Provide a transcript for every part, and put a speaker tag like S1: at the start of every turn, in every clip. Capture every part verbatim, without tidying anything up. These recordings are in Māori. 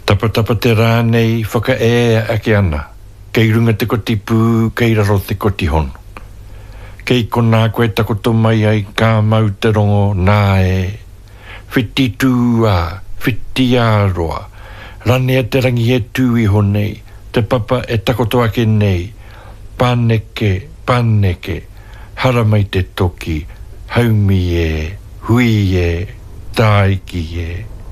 S1: Tapa tapa te rā nei whaka e ake ana. Kei runga te koti pū, kei raro te koti hono. Kei kona koe takoto mai ai kā mau te rongo nā e. Whiti tū a, whiti a roa. Rane a te rangi e tū i honei. Te papa e takoto ake nei. Pāneke, pāneke. Hara mai te toki. Haumi e, hui e, tāiki e.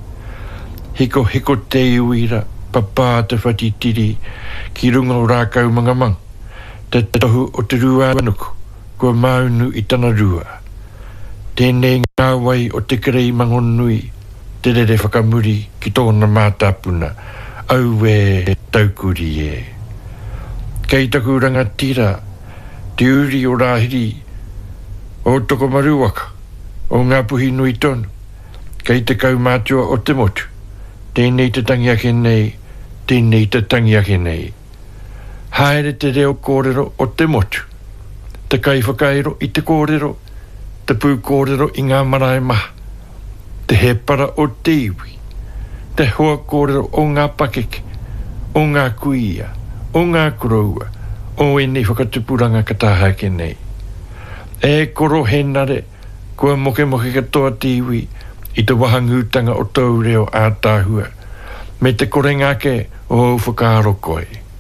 S1: Hiko hiko te uira, papa te whatitiri, ki runga o rākau mga mang. Te tohu o te rua anuku, kua maunu i tana rua. Tēnei ngā wai o te kerei mangonui, te rere whakamuri ki tōna mātāpuna, au e taukuri e. Kei taku rangatira, te uri o rāhiri, o toko maruaka, o ngā puhi nui tonu, kei te kaumātua o te motu. Tēnei te tangi ake nei, tēnei te tangi ake nei. Haere te reo kōrero o te motu. Te kai whakaero i te kōrero, te pū kōrero i ngā marae maha. Te hepara o te iwi. Te hoa kōrero o ngā pakeke, o ngā kuia, o ngā kuroua, o e nei whakatupuranga kataha ake nei. E koro henare, kua moke moke katoa te iwi, i te wahangūtanga o tau reo ātāhua, me te korenga ke o au whakaaro koe.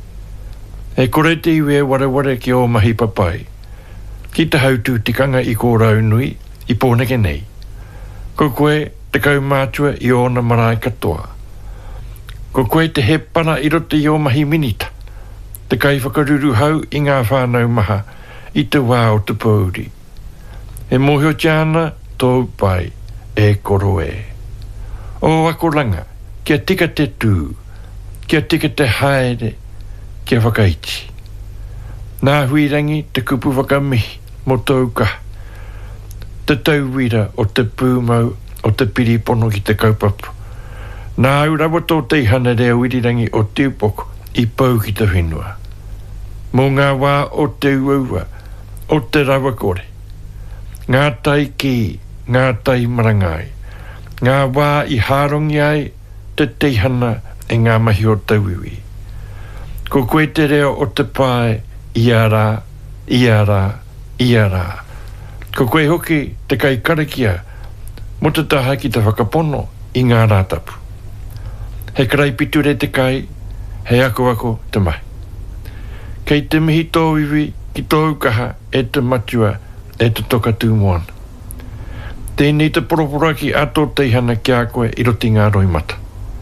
S1: E kore te iwe ware ware ki o mahi papai, ki te hautu tikanga i kō raunui, i pōneke nei. Ko koe te kaumātua i ona marae katoa. Ko koe te hepana i rote i o mahi minita, te kai whakaruru hau i ngā whānau maha, i te wā o te pōuri. E mohio tiana tō pai, e koro e. O akoranga, kia tika te tū, kia tika te haere, kia whakaiti. Nā huirangi te kupu whakamihi mo tauka. Te tauwira o te pūmau o te piripono ki te kaupapu. Nā urawa tō teihana reo irirangi o tiupoko i pau ki te whenua. Mō ngā wā o te uaua, o te rawa kore. Ngā tai ki, ngā tai marangai, ngā wā i hārongi ai te teihana e ngā mahi o tauiwi. Ko koe te reo o te pae, i ara, i ara, i ara. Ko koe hoki te kai karakia, mo te taha ki te whakapono i ngā rātapu. He karai piture te kai, he ako ako te mai. Kei te mihi tōwiwi ki tōu kaha e te matua e te toka tūmoana. Tēnei te poroporaki ato teihana ki a koe i roti ngā roi mata.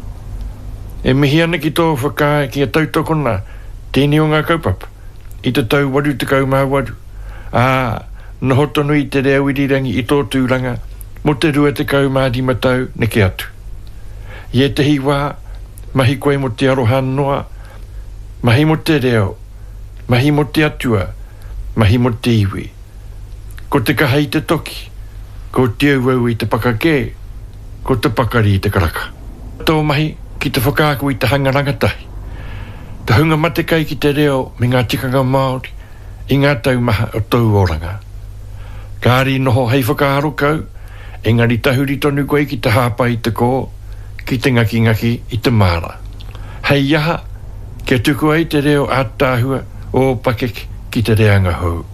S1: E mihi ana ki tō whakae ki a tautokona, tēnei o ngā kaupapa, i te tau waru te kaumā waru. Ā, noho tonu i te reo irirangi i tō tūranga, mo te rua te kaumā di matau ne ke atu. I e te hiwā, mahi koe mo te aroha noa, mahi mo te reo, mahi mo te atua, mahi mo te iwi. Ko te kahai te toki, ko te auau i te pakake, ko te pakari i te karaka. Tō mahi ki te whakāku i te hangarangatahi. Te hunga mate kai ki te reo me ngā tikanga Māori i ngā taumaha o tau oranga. Kāri noho hei whakaaro kau, engari tahuri tonu koe ki te hāpa i te kō, ki te ngaki ngaki i te māra. Hei iaha, kia tuku ai te reo ātāhua o pakeke ki te reanga hou.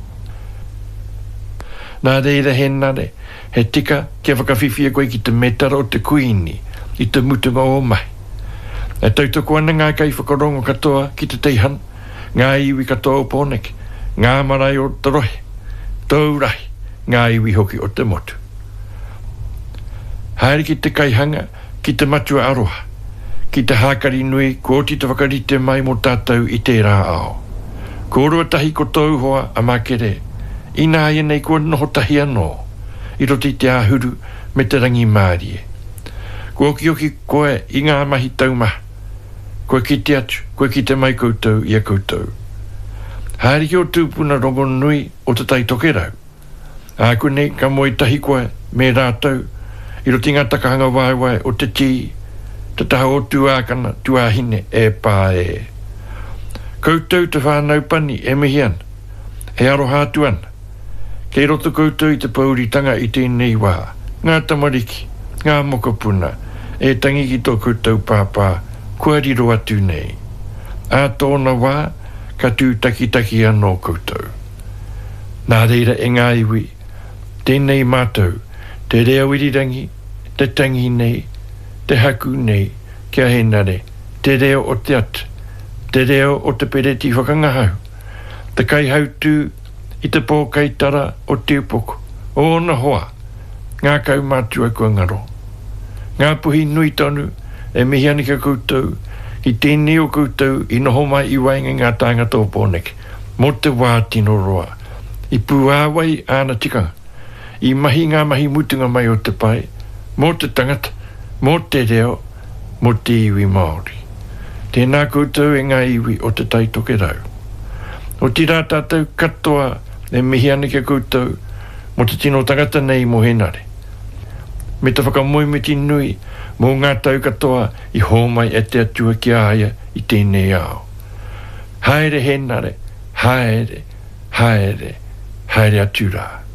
S1: Nā reira he nare, he tika kia whakawhiwhia koe ki te metara o te kuini, i te mutunga o mai. E tautoko ana ngā kai whakarongo katoa ki te teihan, ngā iwi katoa o pōneke, ngā marae o te rohe, taurahi, ngā iwi hoki o te motu. Haere ki te kaihanga, ki te matua aroha, ki te hākari nui, ko oti te whakarite mai mo tātou i te rā ao. Ko rua tahi ko tau hoa a makere, i nā ia nei kua noho tahi anō, i roti te āhuru me te rangi mārie. Kua ki oki koe i ngā mahi taumaha, koe ki te atu, koe ki te mai koutou i a koutou. Haere ki o tūpuna rongo nui o te tai toke rau. Āku nei ka moi tahi koe me rātou, i roti ngā takahanga waiwai o te tī, te taha o tuākana, tuāhine e pā e. Koutou te whānau pani e mihi ana, he aroha atu ana. Kei roto koutou i te pauritanga i tēnei wā, ngā tamariki, ngā mokapuna, e tangi ki tō koutou pāpā, kua riro atu nei. A tōna wā, ka tū taki taki anō koutou. Nā reira e ngā iwi, tēnei mātou, te rea wirirangi, te tangi nei, te haku nei, kia henare, te reo o te atu, te reo o te pereti whakangahau, te kai hautū i te pōkaitara o te upoko, o ona hoa, ngā kau mātua kua ngaro. Ngā puhi nui tonu e mihi ani ka koutou, i tēnei o koutou i noho mai i wainga ngā tāngata o pōneke, mo te wā tino roa, i puāwai āna tikanga, i mahi ngā mahi mutunga mai o te pai, mo te tangata, mo te reo, mo te iwi Māori. Tēnā koutou e ngā iwi o te taitoke rau. O tira tātou katoa e mihi ana kia koutou mo te tino tangata nei mo henare. Me te whakamoimiti nui mō ngā tau katoa i hōmai e te atua ki aia i tēnei ao. Haere henare, haere, haere, haere atura.